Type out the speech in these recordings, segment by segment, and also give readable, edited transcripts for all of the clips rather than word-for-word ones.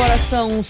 Agora são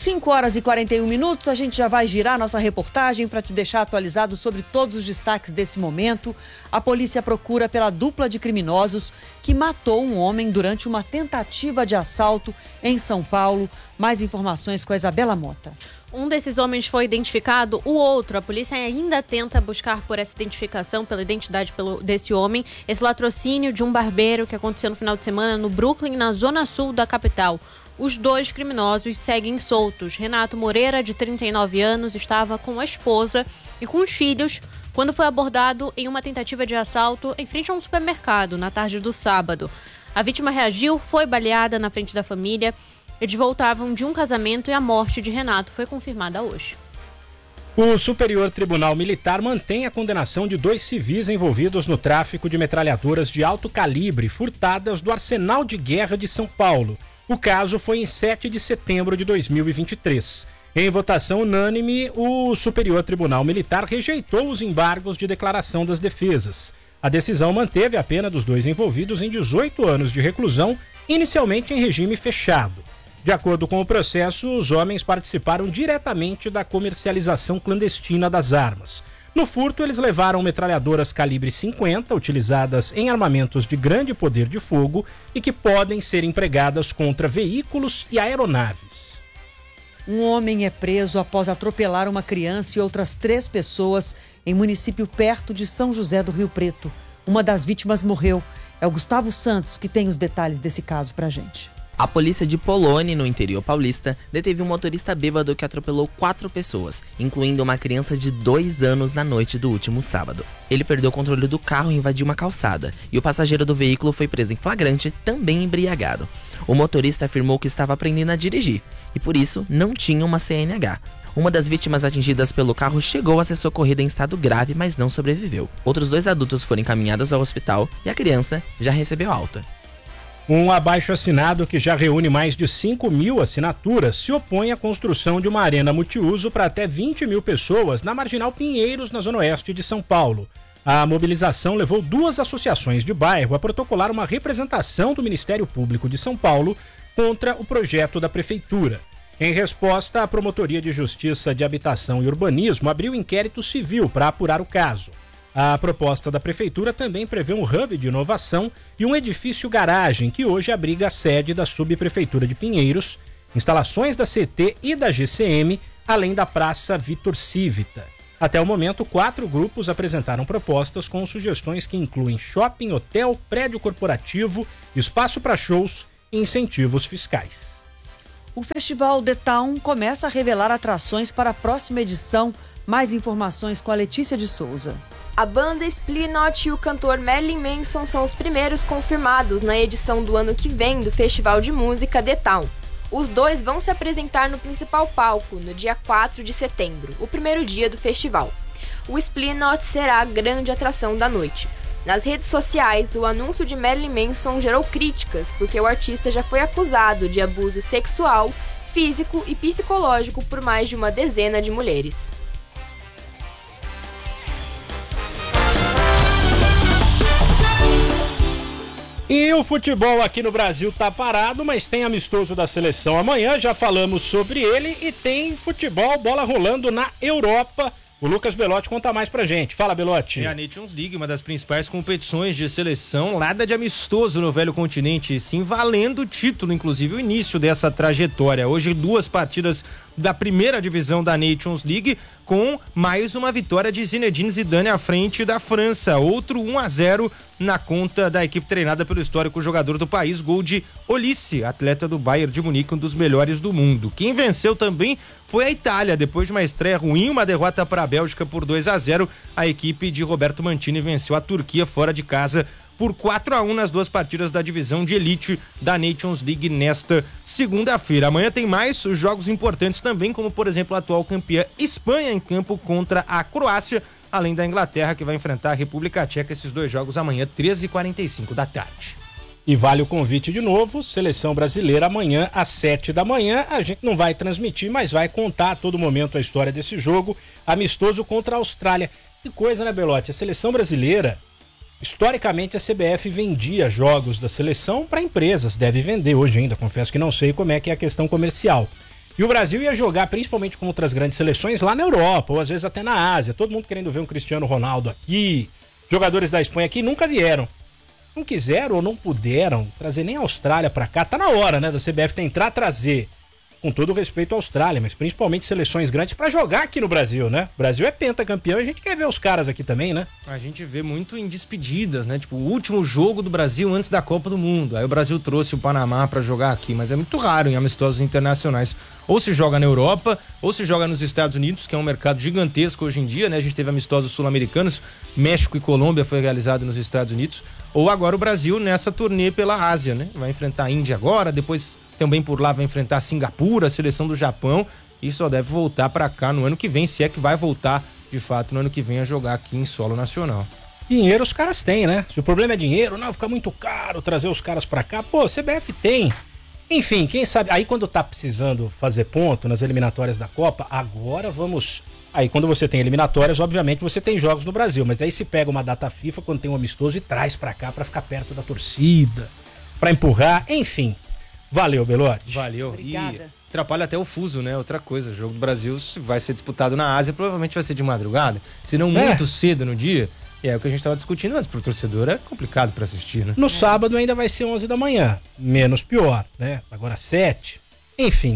5h41. A gente já vai girar nossa reportagem para te deixar atualizado sobre todos os destaques desse momento. A polícia procura pela dupla de criminosos que matou um homem durante uma tentativa de assalto em São Paulo. Mais informações com a Isabela Mota. Um desses homens foi identificado, o outro, a polícia ainda tenta buscar por essa identificação, pela identidade desse homem, esse latrocínio de um barbeiro que aconteceu no final de semana no Brooklyn, na zona sul da capital. Os dois criminosos seguem soltos. Renato Moreira, de 39 anos, estava com a esposa e com os filhos quando foi abordado em uma tentativa de assalto em frente a um supermercado na tarde do sábado. A vítima reagiu, foi baleada na frente da família. Eles voltavam de um casamento e a morte de Renato foi confirmada hoje. O Superior Tribunal Militar mantém a condenação de 2 civis envolvidos no tráfico de metralhadoras de alto calibre furtadas do Arsenal de Guerra de São Paulo. O caso foi em 7 de setembro de 2023. Em votação unânime, o Superior Tribunal Militar rejeitou os embargos de declaração das defesas. A decisão manteve a pena dos 2 envolvidos em 18 anos de reclusão, inicialmente em regime fechado. De acordo com o processo, os homens participaram diretamente da comercialização clandestina das armas. No furto, eles levaram metralhadoras calibre 50, utilizadas em armamentos de grande poder de fogo e que podem ser empregadas contra veículos e aeronaves. Um homem é preso após atropelar uma criança e outras 3 pessoas em município perto de São José do Rio Preto. Uma das vítimas morreu. É o Gustavo Santos que tem os detalhes desse caso pra gente. A polícia de Polônia, no interior paulista, deteve um motorista bêbado que atropelou 4 pessoas, incluindo uma criança de 2 anos na noite do último sábado. Ele perdeu o controle do carro e invadiu uma calçada, e o passageiro do veículo foi preso em flagrante, também embriagado. O motorista afirmou que estava aprendendo a dirigir, e por isso não tinha uma CNH. Uma das vítimas atingidas pelo carro chegou a ser socorrida em estado grave, mas não sobreviveu. Outros 2 adultos foram encaminhados ao hospital e a criança já recebeu alta. Um abaixo-assinado que já reúne mais de 5.000 assinaturas se opõe à construção de uma arena multiuso para até 20.000 pessoas na Marginal Pinheiros, na zona oeste de São Paulo. A mobilização levou 2 associações de bairro a protocolar uma representação do Ministério Público de São Paulo contra o projeto da Prefeitura. Em resposta, a Promotoria de Justiça de Habitação e Urbanismo abriu inquérito civil para apurar o caso. A proposta da Prefeitura também prevê um hub de inovação e um edifício garagem que hoje abriga a sede da Subprefeitura de Pinheiros, instalações da CT e da GCM, além da Praça Vitor Civita. Até o momento, 4 grupos apresentaram propostas com sugestões que incluem shopping, hotel, prédio corporativo, espaço para shows e incentivos fiscais. O Festival The Town começa a revelar atrações para a próxima edição. Mais informações com a Letícia de Souza. A banda Slipknot e o cantor Marilyn Manson são os primeiros confirmados na edição do ano que vem do Festival de Música The Town. Os 2 vão se apresentar no principal palco no dia 4 de setembro, o primeiro dia do festival. O Slipknot será a grande atração da noite. Nas redes sociais, o anúncio de Marilyn Manson gerou críticas, porque o artista já foi acusado de abuso sexual, físico e psicológico por mais de uma dezena de mulheres. E o futebol aqui no Brasil tá parado, mas tem amistoso da seleção amanhã, já falamos sobre ele, e tem futebol, bola rolando na Europa. O Lucas Belotti conta mais pra gente. Fala, Belotti. É a Nations League, uma das principais competições de seleção, nada de amistoso no velho continente, sim valendo o título, inclusive o início dessa trajetória. Hoje 2 partidas da primeira divisão da Nations League, com mais uma vitória de Zinedine Zidane à frente da França. Outro 1-0 na conta da equipe treinada pelo histórico jogador do país, gol de Olise, atleta do Bayern de Munique, um dos melhores do mundo. Quem venceu também foi a Itália, depois de uma estreia ruim, uma derrota para a Bélgica por 2-0. A equipe de Roberto Mantini venceu a Turquia fora de casa por 4-1 nas 2 partidas da divisão de elite da Nations League nesta segunda-feira. Amanhã tem mais jogos importantes também, como por exemplo a atual campeã Espanha em campo contra a Croácia, além da Inglaterra, que vai enfrentar a República Tcheca. Esses 2 jogos amanhã, 13h45 da tarde. E vale o convite de novo, seleção brasileira amanhã às 7 da manhã. A gente não vai transmitir, mas vai contar a todo momento a história desse jogo amistoso contra a Austrália. Que coisa, né, Belotti? A seleção brasileira, historicamente a CBF vendia jogos da seleção para empresas, deve vender hoje ainda, confesso que não sei como é que é a questão comercial. E o Brasil ia jogar principalmente com outras grandes seleções lá na Europa, ou às vezes até na Ásia. Todo mundo querendo ver um Cristiano Ronaldo aqui, jogadores da Espanha aqui nunca vieram. Não quiseram ou não puderam trazer nem a Austrália pra cá. Tá na hora, né, da CBF tentar trazer, com todo o respeito à Austrália, mas principalmente seleções grandes pra jogar aqui no Brasil, né? O Brasil é pentacampeão e a gente quer ver os caras aqui também, né? A gente vê muito em despedidas, né? Tipo, o último jogo do Brasil antes da Copa do Mundo. Aí o Brasil trouxe o Panamá pra jogar aqui, mas é muito raro em amistosos internacionais. Ou se joga na Europa, ou se joga nos Estados Unidos, que é um mercado gigantesco hoje em dia, né? A gente teve amistosos sul-americanos, México e Colômbia foi realizado nos Estados Unidos. Ou agora o Brasil nessa turnê pela Ásia, né? Vai enfrentar a Índia agora, depois também por lá vai enfrentar a Singapura, a seleção do Japão, e só deve voltar pra cá no ano que vem, se é que vai voltar de fato no ano que vem a jogar aqui em solo nacional. Dinheiro os caras têm, né? Se o problema é dinheiro, não, fica muito caro trazer os caras pra cá. Pô, CBF tem. Enfim, quem sabe, aí quando tá precisando fazer ponto nas eliminatórias da Copa, agora vamos... Aí quando você tem eliminatórias, obviamente você tem jogos no Brasil, mas aí se pega uma data FIFA quando tem um amistoso e traz pra cá pra ficar perto da torcida, pra empurrar, enfim. Valeu, Belotti. Valeu. Obrigada. E atrapalha até o fuso, né? Outra coisa, o jogo do Brasil vai ser disputado na Ásia, provavelmente vai ser de madrugada, se não muito cedo no dia. E é o que a gente estava discutindo antes, pro torcedor é complicado para assistir, né? No sábado ainda vai ser 11 da manhã, menos pior, né? Agora 7, enfim.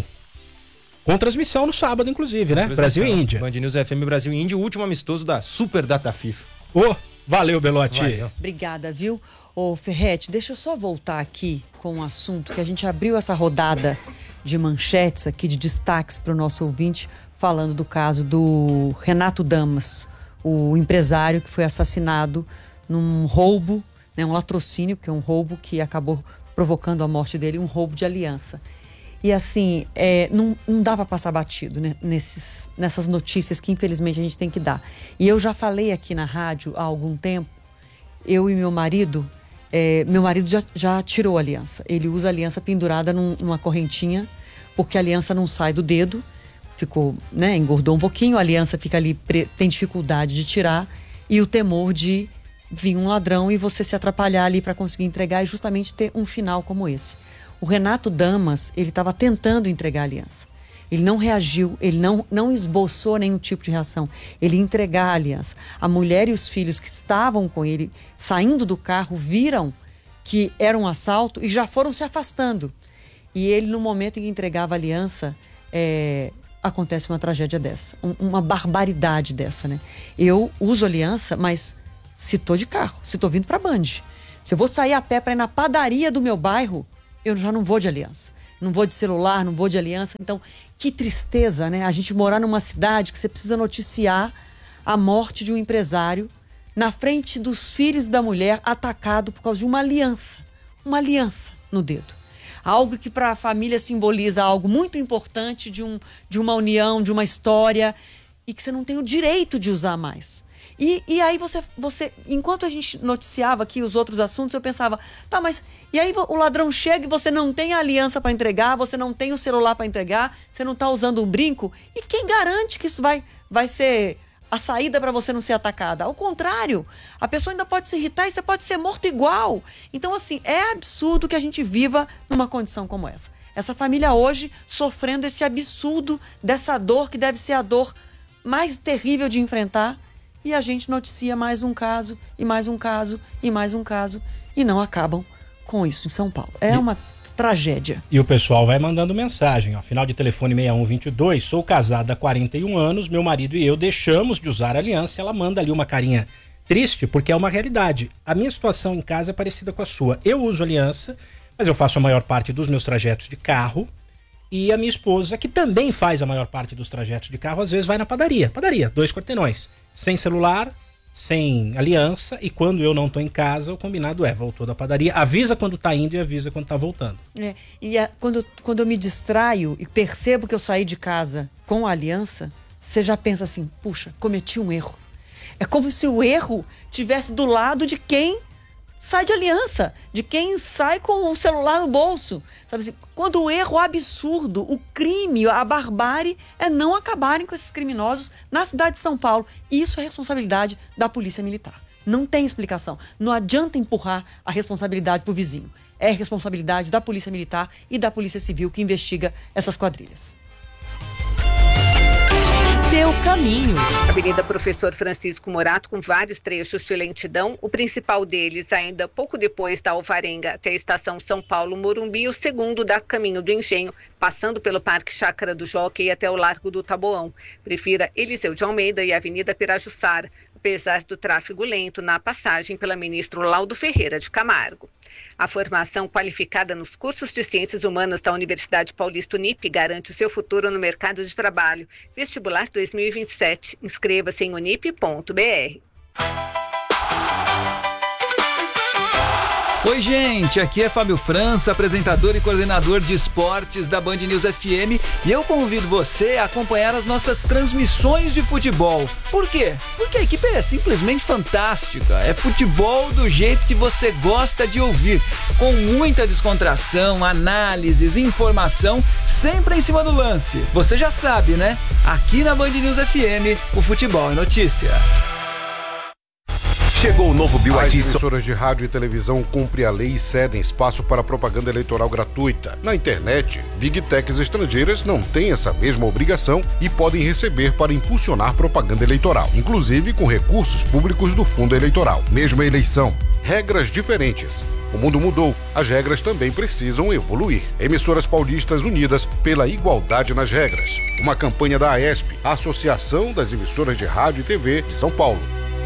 Com transmissão no sábado, inclusive, né? Brasil e Índia. Band News FM Brasil e Índia, o último amistoso da Super Data FIFA. Valeu, Belotti. Valeu. Obrigada, viu? Ô, Ferretti, deixa eu só voltar aqui com um assunto que a gente abriu essa rodada de manchetes aqui, de destaques para o nosso ouvinte, falando do caso do Renato Damas, o empresário que foi assassinado num roubo, né, um latrocínio, que é um roubo que acabou provocando a morte dele, um roubo de aliança. E assim, não dá para passar batido, né, nessas notícias que infelizmente a gente tem que dar. E eu já falei aqui na rádio há algum tempo, eu e meu marido já tirou a aliança. Ele usa a aliança pendurada numa correntinha, porque a aliança não sai do dedo, ficou, né, engordou um pouquinho, a aliança fica ali, tem dificuldade de tirar, e o temor de vir um ladrão e você se atrapalhar ali para conseguir entregar e justamente ter um final como esse. O Renato Damas, ele estava tentando entregar a aliança. Ele não reagiu, ele não esboçou nenhum tipo de reação. Ele ia entregar a aliança. A mulher e os filhos que estavam com ele, saindo do carro, viram que era um assalto e já foram se afastando. E ele, no momento em que entregava a aliança, acontece uma tragédia dessa, uma barbaridade dessa, né? Eu uso aliança, mas se tô de carro, se tô vindo pra Band, se eu vou sair a pé para ir na padaria do meu bairro, eu já não vou de aliança. Não vou de celular, não vou de aliança. Então, que tristeza, né? A gente morar numa cidade que você precisa noticiar a morte de um empresário na frente dos filhos da mulher atacado por causa de uma aliança no dedo. Algo que para a família simboliza algo muito importante de uma união, de uma história, e que você não tem o direito de usar mais. E aí você, enquanto a gente noticiava aqui os outros assuntos, eu pensava, tá, mas e aí o ladrão chega e você não tem a aliança para entregar, você não tem o celular para entregar, você não tá usando um brinco, e quem garante que isso vai ser a saída para você não ser atacada? Ao contrário, a pessoa ainda pode se irritar e você pode ser morto igual. Então, assim, é absurdo que a gente viva numa condição como essa. Essa família hoje sofrendo esse absurdo dessa dor que deve ser a dor mais terrível de enfrentar, e a gente noticia mais um caso, e mais um caso, e mais um caso, e não acabam com isso em São Paulo. É uma tragédia. E o pessoal vai mandando mensagem, ó, final de telefone 6122, sou casada há 41 anos, meu marido e eu deixamos de usar a aliança. Ela manda ali uma carinha triste, porque é uma realidade. A minha situação em casa é parecida com a sua. Eu uso aliança, mas eu faço a maior parte dos meus trajetos de carro, e a minha esposa, que também faz a maior parte dos trajetos de carro, às vezes vai na padaria, 2 quarteirões, sem celular, sem aliança, e quando eu não tô em casa, o combinado voltou da padaria, avisa quando tá indo e avisa quando tá voltando. Quando eu me distraio e percebo que eu saí de casa com a aliança, você já pensa assim, puxa, cometi um erro. É como se o erro tivesse do lado de quem sai de aliança, de quem sai com o celular no bolso. Sabe assim, quando o erro absurdo, o crime, a barbárie é não acabarem com esses criminosos na cidade de São Paulo. E isso é responsabilidade da Polícia Militar. Não tem explicação. Não adianta empurrar a responsabilidade pro vizinho. É responsabilidade da Polícia Militar e da Polícia Civil que investiga essas quadrilhas. seu caminho. Avenida Professor Francisco Morato com vários trechos de lentidão. O principal deles ainda pouco depois da Alvarenga até a estação São Paulo Morumbi. O segundo da Caminho do Engenho, passando pelo Parque Chácara do Jockey até o Largo do Taboão. Prefira Eliseu de Almeida e Avenida Pirajussara, apesar do tráfego lento na passagem pela Ministro Laudo Ferreira de Camargo. A formação qualificada nos cursos de Ciências Humanas da Universidade Paulista Unip garante o seu futuro no mercado de trabalho. Vestibular 2027. Inscreva-se em unip.br. Oi, gente, aqui é Fábio França, apresentador e coordenador de esportes da Band News FM, e eu convido você a acompanhar as nossas transmissões de futebol. Por quê? Porque a equipe é simplesmente fantástica. É futebol do jeito que você gosta de ouvir, com muita descontração, análises, informação, sempre em cima do lance. Você já sabe, né? Aqui na Band News FM, o futebol é notícia. Chegou o novo BYD. As emissoras de rádio e televisão cumprem a lei e cedem espaço para propaganda eleitoral gratuita. Na internet, Big Techs estrangeiras não têm essa mesma obrigação e podem receber para impulsionar propaganda eleitoral, inclusive com recursos públicos do fundo eleitoral. Mesma eleição, regras diferentes. O mundo mudou, as regras também precisam evoluir. Emissoras paulistas unidas pela igualdade nas regras. Uma campanha da AESP, a Associação das Emissoras de Rádio e TV de São Paulo.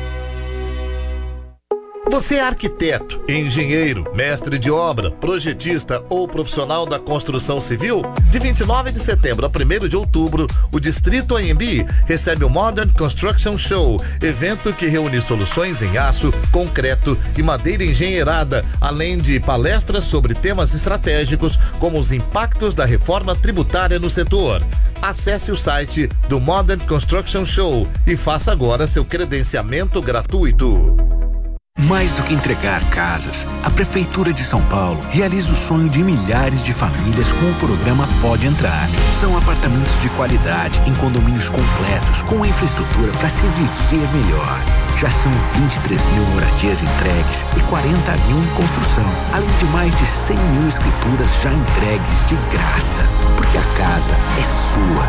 Você é arquiteto, engenheiro, mestre de obra, projetista ou profissional da construção civil? De 29 de setembro a 1º de outubro, o Distrito AMB recebe o Modern Construction Show, evento que reúne soluções em aço, concreto e madeira engenheirada, além de palestras sobre temas estratégicos como os impactos da reforma tributária no setor. Acesse o site do Modern Construction Show e faça agora seu credenciamento gratuito. Mais do que entregar casas, a Prefeitura de São Paulo realiza o sonho de milhares de famílias com o programa Pode Entrar. São apartamentos de qualidade, em condomínios completos, com infraestrutura para se viver melhor. Já são 23 mil moradias entregues e 40 mil em construção, além de mais de 100 mil escrituras já entregues de graça. Porque a casa é sua.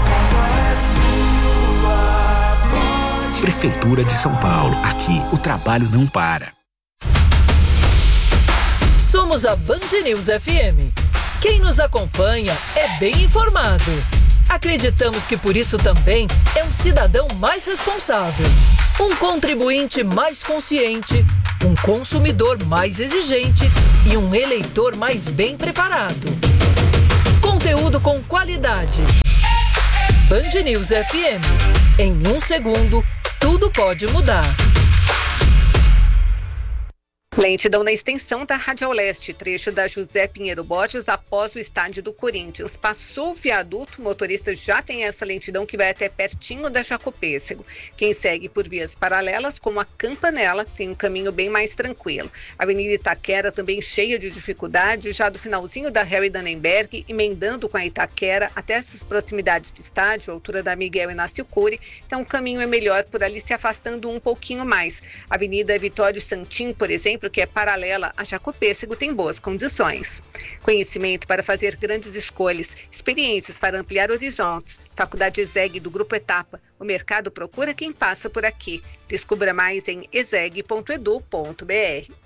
Prefeitura de São Paulo. Aqui, o trabalho não para. Somos a Band News FM. Quem nos acompanha é bem informado. Acreditamos que por isso também é um cidadão mais responsável, um contribuinte mais consciente, um consumidor mais exigente e um eleitor mais bem preparado. Conteúdo com qualidade. Band News FM. Em 1 segundo, tudo pode mudar. Lentidão na extensão da Radial Leste, trecho da José Pinheiro Borges após o estádio do Corinthians. Passou o viaduto, o motorista já tem essa lentidão que vai até pertinho da Jacopêssego. Quem segue por vias paralelas, como a Campanella, tem um caminho bem mais tranquilo. A Avenida Itaquera também cheia de dificuldade, já do finalzinho da Harry Dannenberg, emendando com a Itaquera até essas proximidades do estádio, altura da Miguel Inácio Cury, então o caminho é melhor por ali, se afastando um pouquinho mais. A Avenida Vitório Santim, por exemplo, que é paralela a Jacopêssego, tem boas condições. Conhecimento para fazer grandes escolhas, experiências para ampliar horizontes. Faculdade ESEG do Grupo Etapa. O mercado procura quem passa por aqui. Descubra mais em eseg.edu.br.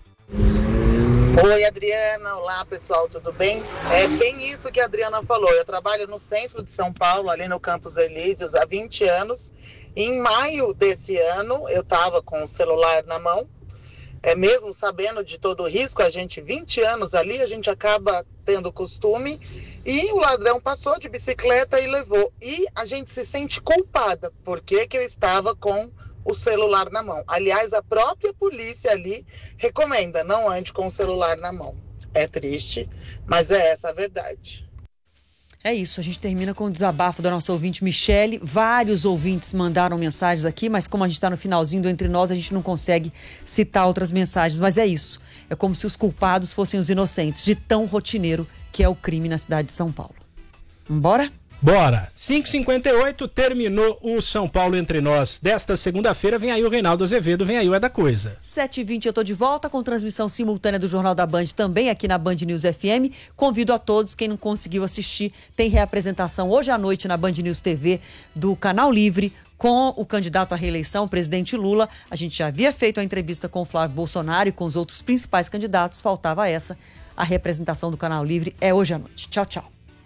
Oi, Adriana. Olá, pessoal, tudo bem? É bem isso que a Adriana falou. Eu trabalho no centro de São Paulo, ali no Campos Elíseos, há 20 anos. Em maio desse ano, eu estava com o celular na mão. Mesmo sabendo de todo o risco, a gente, 20 anos ali, a gente acaba tendo costume, e o ladrão passou de bicicleta e levou. E a gente se sente culpada, porque eu estava com o celular na mão. Aliás, a própria polícia ali recomenda, não ande com o celular na mão. É triste, mas é essa a verdade. É isso, a gente termina com o desabafo da nossa ouvinte Michele. Vários ouvintes mandaram mensagens aqui, mas como a gente está no finalzinho do Entre Nós, a gente não consegue citar outras mensagens. Mas é isso, é como se os culpados fossem os inocentes, de tão rotineiro que é o crime na cidade de São Paulo. Vambora? Bora! 5h58, terminou o São Paulo Entre Nós desta segunda-feira. Vem aí o Reinaldo Azevedo, vem aí o É da Coisa. 7h20 eu tô de volta com transmissão simultânea do Jornal da Band também aqui na Band News FM. Convido a todos, quem não conseguiu assistir, tem reapresentação hoje à noite na Band News TV do Canal Livre com o candidato à reeleição, o presidente Lula. A gente já havia feito a entrevista com o Flávio Bolsonaro e com os outros principais candidatos, faltava essa. A reapresentação do Canal Livre é hoje à noite. Tchau, tchau.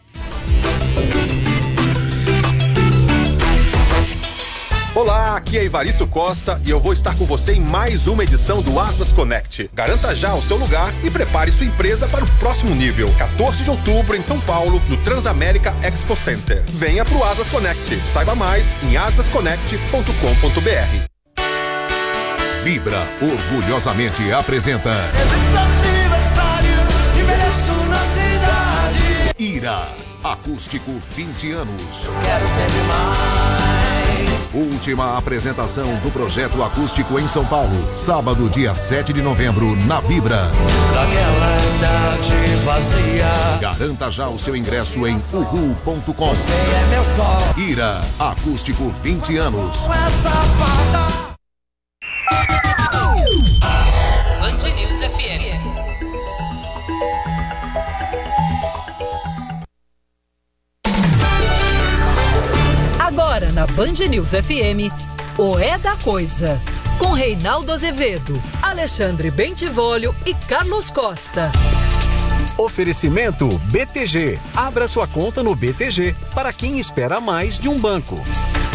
Olá, aqui é Ivaristo Costa e eu vou estar com você em mais uma edição do Asas Connect. Garanta já o seu lugar e prepare sua empresa para o próximo nível. 14 de outubro em São Paulo, no Transamérica Expo Center. Venha pro Asas Connect. Saiba mais em asasconnect.com.br. Vibra orgulhosamente apresenta Ira, acústico 20 anos. Quero sempre mais. Última apresentação do projeto acústico em São Paulo, sábado, dia 7 de novembro, na Vibra. Daquela idade vazia. Garanta já o seu ingresso em uhu.com. Você é meu sol. Ira, acústico 20 anos. Band News FM. Agora na Band News FM, o É da Coisa, com Reinaldo Azevedo, Alexandre Bentivolio e Carlos Costa. Oferecimento BTG. Abra sua conta no BTG para quem espera mais de um banco.